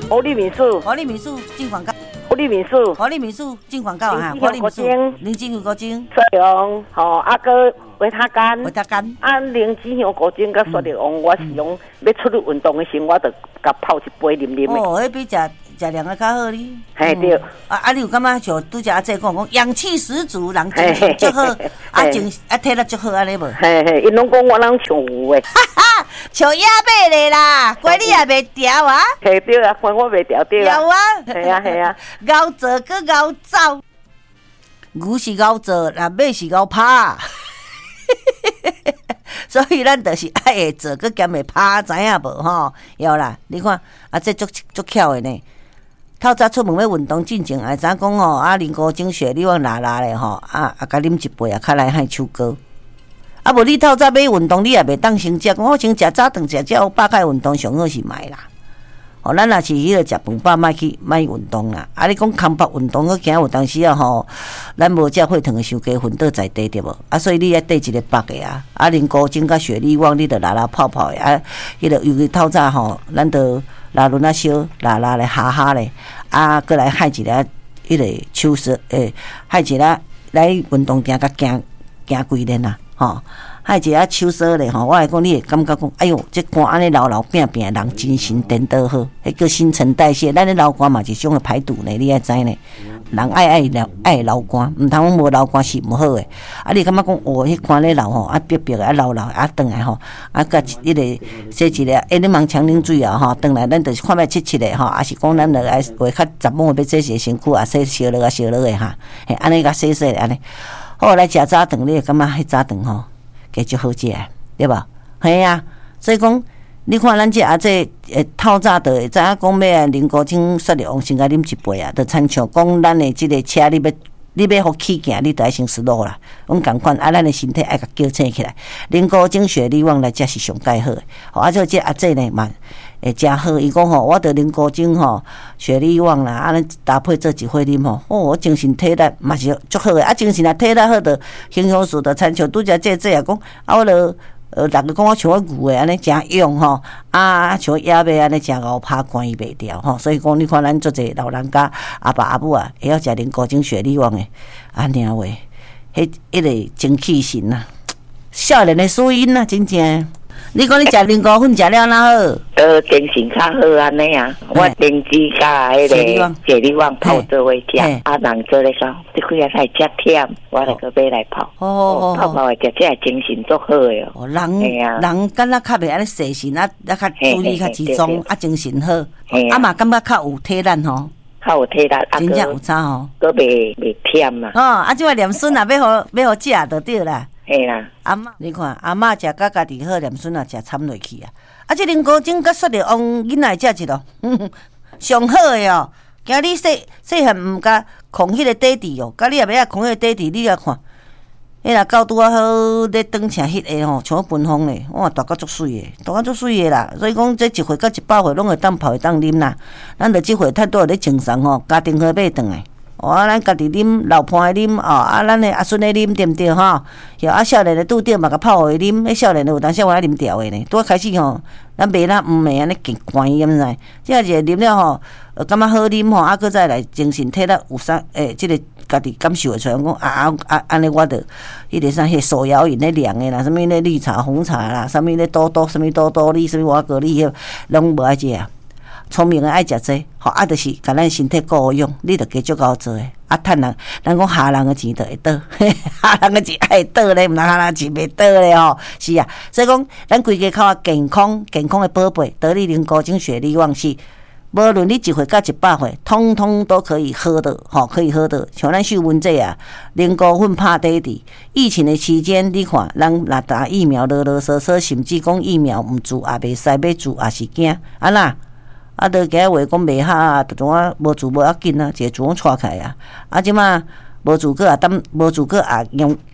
活力民宿， 活力民宿进广告， 活力民宿， 活力民宿进广告哈，活力民宿，林金湖古井， 雪梨王，吼，啊个维他干， 维他干， 啊灵芝香古井甲雪梨王，我是用要出去运动的时，我就甲泡一杯啉啉的。 哦，迄比食凉的较好哩。 嘿对。 你有感觉像拄则阿姐讲氧气十足，人精神足好，体力足好安尼无？ 嘿嘿，因拢讲我人像有诶。 哈哈，像野马咧啦，乖你也袂调啊？ 嘿对啊，乖我袂调对啊。 有啊。 系啊系啊。 熬做搁熬走，牛是熬做，那马是熬拍。所以咱就是爱会做，搁兼会拍，知影无吼？有啦，你看这足巧的呢。透早出门要运动进前，知影讲吼，啉高精血，你往拉咧吼，甲啉一杯较来害手高。无你透早要运动，你也袂当先食，我先食早顿食有饱开运动上好是买啦。咱若是迄个食饭饱，莫运动啦。你讲空腹运动，我惊有当时吼，咱无食血糖的伤加昏倒在地对无？所以你要缀一个腹的啊。啉高精甲雪莉旺，你着拉泡泡的啊。迄个尤其透早吼，咱着拉轮小拉咧哈哈咧，过来害一个迄个手势害一个来运动行甲行几年啊，吼。害一下手手咧吼，我来讲，你会感觉讲，哎哟，这汗安尼流拼拼，人精神颠倒好，迄叫新陈代谢。咱咧流汗嘛是一种的排毒呢，你爱知呢。人爱流汗，毋通无流汗是毋好诶。你感觉讲，迄汗咧流吼，逼逼的，流转来吼，甲迄个洗一个，你忙强啉水啊吼，转来咱就是看觅七的吼，也是讲咱着来话较杂毛要洗洗身躯啊，洗烧落的哈，嘿，安尼甲洗安尼。好来食早顿，你会感觉迄早顿吼。加足好食，对无？系啊，所以讲，你看咱这透早就会知影讲要啉高精雪梨王先甲啉一杯啊，就亲像讲咱的即个车，你要互起行，你就爱先slow啦。阮共款咱的身体爱甲纠正起来。啉高精雪梨王来才是上介好诶。即这这呢嘛会诚好。伊讲吼，我着啉高精吼雪梨王啦，安尼搭配做一伙啉吼，我精神体力嘛是足好诶。精神啊体力好着形容词着参照拄则这也讲我着。逐个讲我像我牛诶，安尼诚勇吼，像野马安尼诚牛拍关伊袂掉吼，所以讲你看咱做者老人家阿爸阿母啊，会晓食啉高精雪梨王诶，安尼话，迄个精气神啊，少年诶属因啊，真正。你讲你食灵菇粉食了哪好？ 精神较好安尼啊！我灵芝甲迄个雪梨旺泡做伙食，人做咧讲，即几日太遮忝，我来个买来泡。泡的食，这精神足好诶哦。 人敢若较袂安尼细心啊，较注意较集中，精神好，嘛感觉较有体力吼。 较有体力， 真正有差吼。 佫袂忝嘛。 即摆念孙啊，要互食就对啦。 嘿啦， 阿嬷，你看阿嬷食甲家己好，念孙啊食掺落去啊！即啉高精甲雪梨王囡仔食一咯，上好诶哦！今你细汉毋甲控迄个底底哦，甲你也袂晓控迄个底底，你来看，迄若到拄啊好咧当成迄个吼，像喷风咧，哇，大甲足水诶，大甲足水诶啦！所以讲，这1岁到100岁拢会当泡会当啉啦。咱着即岁太多咧精神吼，家庭好买转来。咱家己啉，老伴的啉咱的阿孙的啉，对毋对吼？少年的拄着嘛，甲泡互伊啉。迄少年的有当时我啉调的呢。拄开始吼，咱袂啦，毋袂安尼极关伊，毋知？即个是啉了吼，感觉好啉吼，搁再来精神体力有啥？即个家己感受会出来。讲安尼我着迄个啥，迄手摇饮咧凉的啦，啥物咧绿茶、红茶啦，啥物咧多多，啥物多多利，啥物瓦格利，拢无爱食啊。聪明的爱食这，就是甲咱身体顾好用，你着加足够做诶。趁人讲下人的钱着会倒，下人的钱会倒咧，毋通下人钱袂倒咧吼。是啊，所以讲咱规家口啊健康的宝贝，得力灵高精雪梨旺是，无论你1岁到100岁，通通都可以喝的，可以喝的。像咱秀文这啊，灵菇粉拍底底。疫情的期间，你看，咱若打疫苗，啰啰嗦嗦，甚至讲疫苗毋注也袂使，要注也是惊，安那？都今日话讲袂好啊，就种啊无住无要紧啊，一个自我带开啊。即马无住个也无住个也用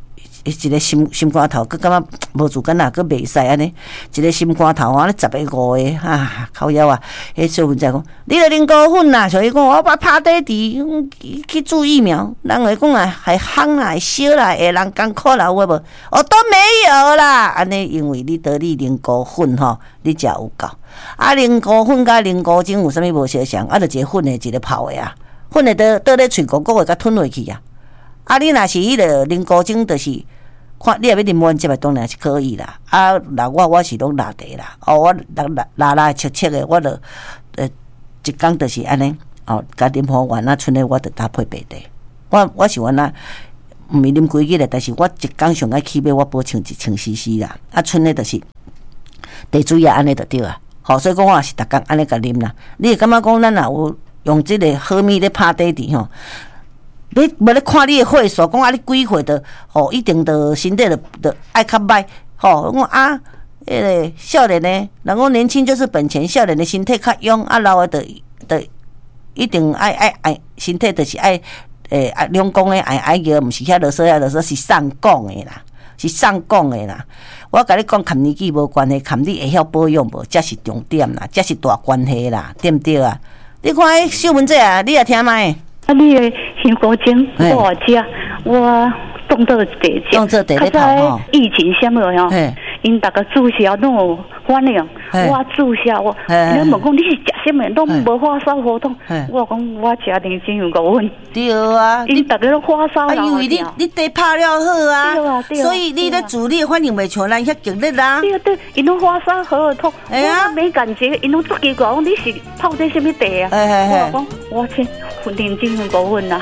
一个心肝头，佮感觉无自干啊，佮袂使安尼，一个心肝头啊，咧10个5个啊，靠腰啊！迄小文在讲，你著啉高粉啦，所以讲我把拍底伫去注疫苗，人会讲啊，还夯啦，还烧啦，下人艰苦啦，有无？都没有啦，安尼因为你得你啉高粉吼，你食有够。啊，啉高粉甲啉高精有啥物无相像？啊，就一个粉的，一个泡的啊，粉的倒咧喙鼓的，甲吞落去啊。啊，你若是迄个啉高精，就是看你若要啉完接的，当然是可以啦。啊，那我是拢拿茶啦，我拉切切的，我就一工就是安尼，甲啉好完啊，剩的我就搭配白茶。我是安那，毋是啉规日的，但是我一工上爱起码我保证1000 cc 啦。啊，剩的就是茶水啊，安尼就对啊。所以讲我也是逐工安尼甲啉啦。你会感觉讲咱若有用即个好米咧拍底底吼？你无咧看你的岁数，讲你几岁的一定的身体的爱较歹讲啊，迄个少年的，人讲年轻就是本钱，少年的身体较勇，老的就一定爱身体就是爱两公的爱个，毋是遐啰嗦是上讲的啦，是上讲的啦。我甲你讲，含年纪无关系，含你会晓保养无，才是重点啦，才是大关系啦，对毋对啊？你看迄小文姐啊，你也听麦。 你的新高精我食，我当做茶食。 当做茶咧泡吼。 疫情什么吼？因大家注销拢有反应，我注销我。人问讲你是食什么？拢无发烧活动。我讲我食点精油高粉。 对啊。 因大家都发烧啦。 因为你茶泡了好啊。 对啊对啊。 所以你咧煮你反应袂像咱遐激烈啦。 对对，因拢发烧喉痛，我没感觉，因拢足奇怪，讲你是泡这什么茶啊？我讲我先点精油高粉啦。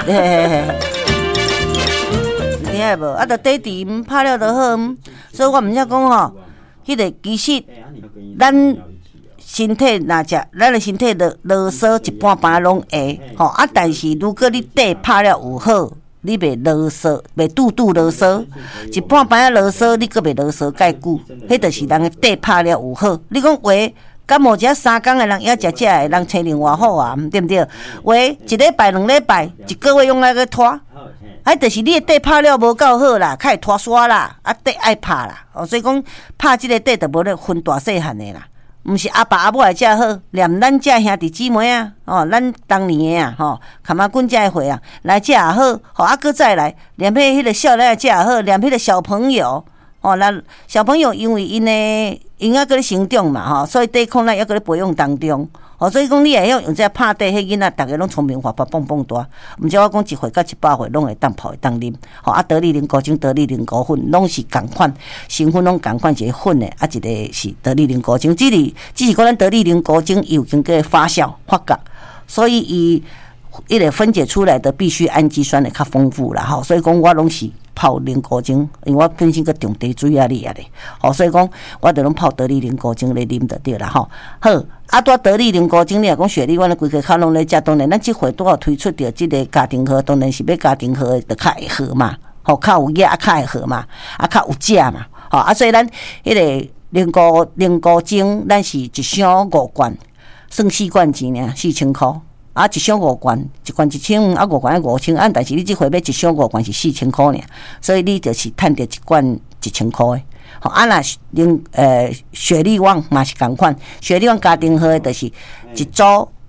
听下无？啊，着茶茶拍了就好。所以我毋则讲吼，迄个其实咱身体若食，咱的身体的啰嗦一半半拢会但是如果你茶拍了有好，你袂啰嗦，袂拄啰嗦，一半半仔啰嗦，你阁袂啰嗦介久，迄就是人的茶拍了有好。你讲话感冒只3工的人也食这的，人青凉偌好啊，对毋对？话1礼拜2礼拜1个月用来个拖。就是你的茶拍了无够好啦，较会拖沙啦，茶爱拍啦，所以讲拍即个茶就无咧分大细汉的啦，毋是阿爸阿母来食好，连咱这兄弟姊妹啊，咱当年的啊，坎仔滚这的岁啊，来食也好，搁再来，连迄个少年来食也好，连迄个小朋友，咱小朋友因为因还搁咧成长嘛，所以抵抗力还搁咧培养当中。所以讲你会晓用这拍茶，迄囡仔大家拢聪明活泼蹦蹦大，毋只我讲1岁到18岁拢会当泡会当啉，得力啉高精、得力啉高粉，拢是共款，成分拢共款，一个粉的，一个是得力啉高精，只是讲咱得力啉高精有经过发酵发酵，所以伊迄个分解出来的必需氨基酸会较丰富啦，所以讲我拢是泡啉高精，因为我本身个重茶水啊哩所以讲我就拢泡得力啉高精来啉就对啦好，得力啉高精，你若讲雪莉，阮咧规个较拢咧食，当然咱即回拄好推出着即个家庭号，当然是要家庭号的，就较会好嘛，较有益较会好嘛，较有食嘛，所以咱迄个啉高精，咱是1箱5罐，算4罐钱尔，4000块。1箱5罐，1罐1000，5罐5000，但是你即回要1箱5罐是4000块尔，所以你就是趁着1罐1000块的。若是雪莉网嘛是共款，雪莉网家庭号的就是一组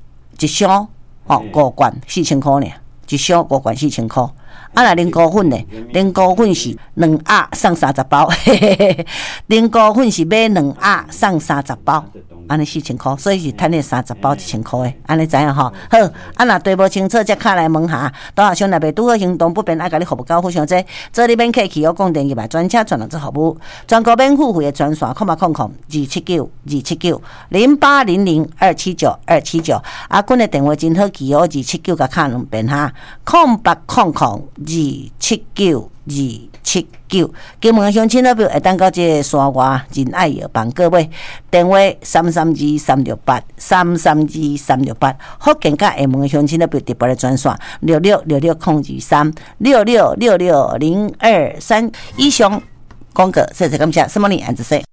1箱5罐4000块尔，1箱5罐4000块。若啉高粉呢？啉高粉是2盒送30包，啉高粉是买2盒送30包，安尼4000块，所以是趁咧30包1000块的，安尼知影吼？好，若对无清楚，则敲来问下。倒下兄若袂拄好行动不便，爱甲你服务交付上这，做你免客气，我讲电入来，专车传人做服务，全国免付费的专线，0800-279-0800-279-279。阿君的电话真好记哦，279甲敲2遍哈，0800-279-279。金门乡亲那边会当到这个山外仁爱药房各位，电话332-368，福建甲厦门乡亲那边特别的专线6666-023，6666-023。以上广告，谢谢感谢，什么你安子说。